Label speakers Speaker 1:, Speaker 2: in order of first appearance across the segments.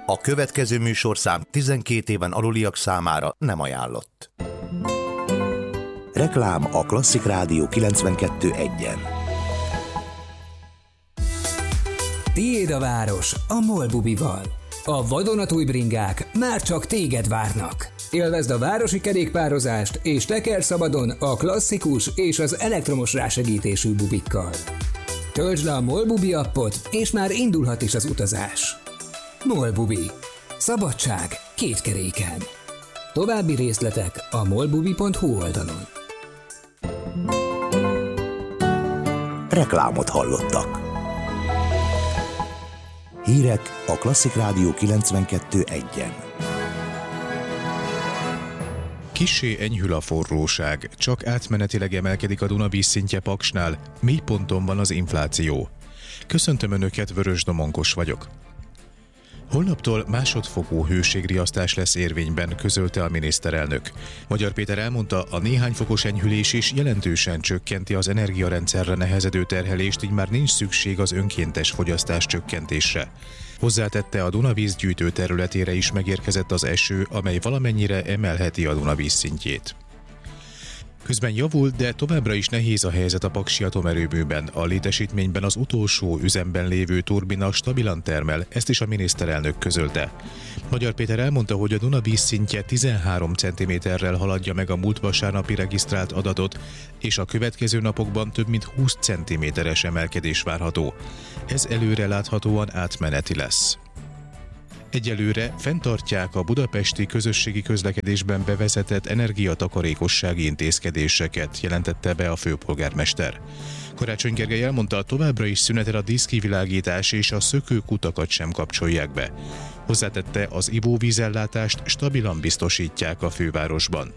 Speaker 1: A következő műsorszám 12 éven aluliak számára nem ajánlott. Reklám a Klasszik Rádió 92.1-en.
Speaker 2: Tiéd a város a MOL bubival. A vadonatúj bringák már csak téged várnak. Élvezd a városi kerékpározást és teker szabadon a klasszikus és az elektromos rásegítésű bubikkal. Töltsd le a MOL bubi appot, és már indulhat is az utazás. MOL bubi. Szabadság két keréken. További részletek a molbubi.hu oldalon.
Speaker 1: Reklámot hallottak. Hírek a Klasszik Rádió 92.1-en.
Speaker 3: Kissé enyhül a forróság, csak átmenetileg emelkedik a Duna vízszintje Paksnál, mélyponton van az infláció. Köszöntöm Önöket, Vörös Domonkos vagyok. Holnaptól másodfokú hőségriasztás lesz érvényben, közölte a miniszterelnök. Magyar Péter elmondta, a néhány fokos enyhülés is jelentősen csökkenti az energiarendszerre nehezedő terhelést, így már nincs szükség az önkéntes fogyasztás csökkentésre. Hozzátette, a Dunavíz gyűjtő területére is megérkezett az eső, amely valamennyire emelheti a Duna vízszintjét. Közben javul, de továbbra is nehéz a helyzet a paksi atomerőműben. A létesítményben az utolsó üzemben lévő turbina stabilan termel, ezt is a miniszterelnök közölte. Magyar Péter elmondta, hogy a Duna vízszintje 13 cm-rel haladja meg a múlt vasárnapi regisztrált adatot, és a következő napokban több mint 20 cm-es emelkedés várható. Ez előre láthatóan átmeneti lesz. Egyelőre fenntartják a budapesti közösségi közlekedésben bevezetett energiatakarékossági intézkedéseket, jelentette be a főpolgármester. Karácsony Gergely elmondta, továbbra is szünetel a díszkivilágítás és a szökőkutakat sem kapcsolják be. Hozzátette, az ivóvízellátást stabilan biztosítják a fővárosban.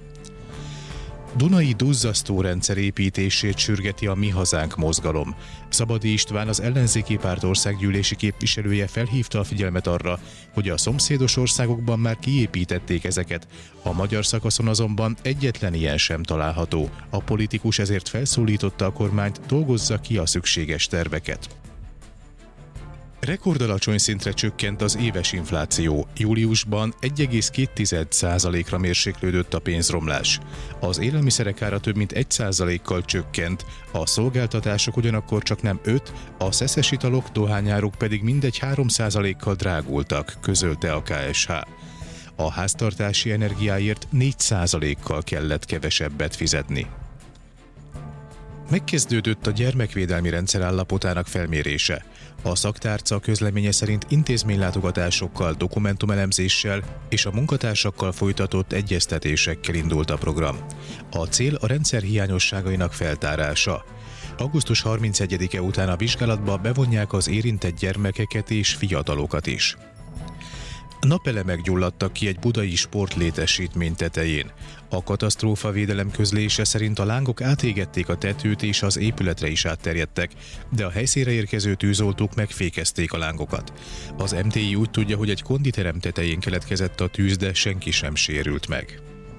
Speaker 3: Dunai duzzasztórendszer építését sürgeti a Mi Hazánk mozgalom. Szabadi István, az ellenzéki párt országgyűlési képviselője felhívta a figyelmet arra, hogy a szomszédos országokban már kiépítették ezeket, a magyar szakaszon azonban egyetlen ilyen sem található. A politikus ezért felszólította a kormányt, dolgozza ki a szükséges terveket. Rekordalacsony szintre csökkent az éves infláció. Júliusban 1,2%-ra mérséklődött a pénzromlás. Az élelmiszerek ára több mint 1%-kal csökkent, a szolgáltatások ugyanakkor csak nem 5%, a szeszes italok, dohányáruk pedig mindegy 3%-kal drágultak, közölte a KSH. A háztartási energiáért 4%-kal kellett kevesebbet fizetni. Megkezdődött a gyermekvédelmi rendszer állapotának felmérése. A szaktárca közleménye szerint intézménylátogatásokkal, dokumentumelemzéssel és a munkatársakkal folytatott egyeztetésekkel indult a program. A cél a rendszer hiányosságainak feltárása. Augusztus 31-e után a vizsgálatba bevonják az érintett gyermekeket és fiatalokat is. Napelemek gyulladtak ki egy budai sportlétesítmény tetején. A katasztrófavédelem közlése szerint a lángok átégették a tetőt és az épületre is átterjedtek, de a helyszínre érkező tűzoltók megfékezték a lángokat. Az MTI úgy tudja, hogy egy konditerem tetején keletkezett a tűz, de senki sem sérült meg.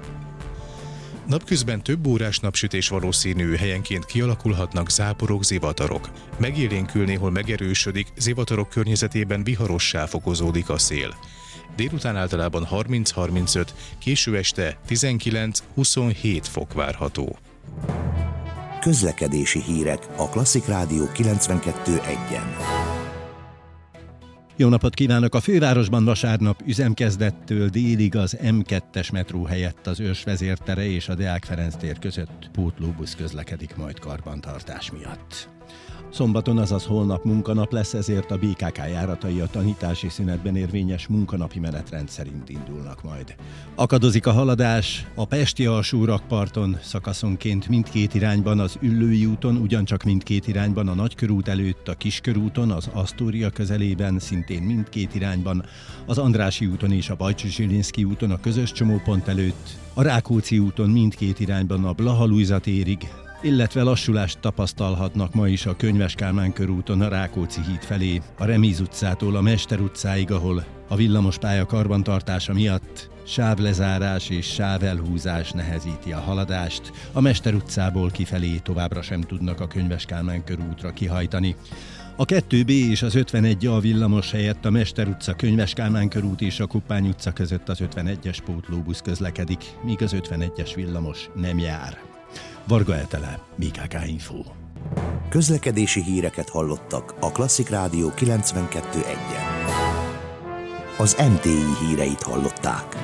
Speaker 3: Napközben több órás napsütés valószínű, helyenként kialakulhatnak záporok, zivatarok. Megélénkül, néhol megerősödik, zivatarok környezetében viharossá fokozódik a szél. Délután általában 30-35, késő este 19-27 fok várható.
Speaker 1: Közlekedési hírek a Klasszik Rádió 92.1-en.
Speaker 4: Jó napot kívánok! A fővárosban vasárnap üzemkezdettől délig az M2-es metró helyett az Őrs vezértere és a Deák Ferenc tér között pótlóbusz közlekedik majd karbantartás miatt. Szombaton, azaz holnap munkanap lesz, ezért a BKK járatai a tanítási szünetben érvényes munkanapi menetrend szerint indulnak majd. Akadozik a haladás a pesti alsó-rakparton szakaszonként mindkét irányban, az Üllői úton, ugyancsak mindkét irányban, a Nagykörút előtt, a Kiskörúton, az Asztória közelében, szintén mindkét irányban, az Andrássy úton és a Bajcsy-Zsilinszky úton, a közös csomópont előtt, a Rákóczi úton mindkét irányban a Blaha-Lujza térig, illetve lassulást tapasztalhatnak ma is a Könyves Kálmán körúton a Rákóczi híd felé, a Remíz utcától a Mester utcáig, ahol A villamospálya karbantartása miatt sávlezárás és sávelhúzás nehezíti a haladást, a Mester utcából kifelé továbbra sem tudnak a Könyves Kálmán körútra kihajtani. A 2B és az 51A villamos helyett a Mester utca, Könyves Kálmán körút és a Kuppány utca között az 51-es pótlóbusz közlekedik, míg az 51-es villamos nem jár. Varga Etele, BKK Info.
Speaker 1: Közlekedési híreket hallottak a Klasszik Rádió 92.1-en. Az MTI híreit hallották.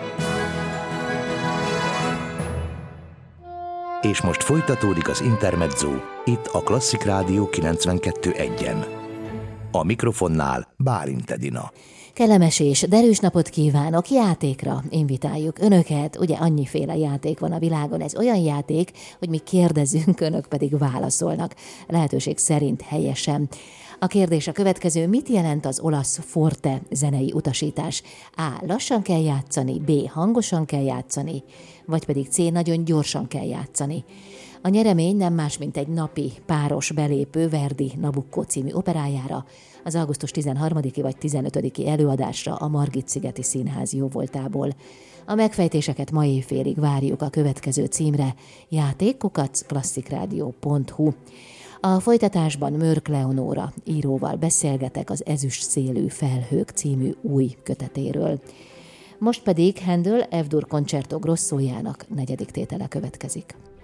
Speaker 1: És most folytatódik az Intermezzo, itt a Klasszik Rádió 92.1-en. A mikrofonnál Bálint Edina.
Speaker 5: Kellemes és derűs napot kívánok, játékra invitáljuk önöket. Ugye annyiféle játék van a világon, ez olyan játék, hogy mi kérdezünk, önök pedig válaszolnak. Lehetőség szerint helyesen. A kérdés a következő: mit jelent az olasz forte zenei utasítás? A. Lassan kell játszani, B. Hangosan kell játszani, vagy pedig C. Nagyon gyorsan kell játszani. A nyeremény nem más, mint egy napi páros belépő Verdi Nabucco című operájára, az augusztus 13-i vagy 15-i előadásra a Margit-szigeti Színház jóvoltából. A megfejtéseket ma éjfélig várjuk a következő címre: játék@klasszikrádió.hu. A folytatásban Mörk Leonóra íróval beszélgetek az Ezüst szélű felhők című új kötetéről. Most pedig Händel F-dur Concerto Grossójának 4. tétele következik.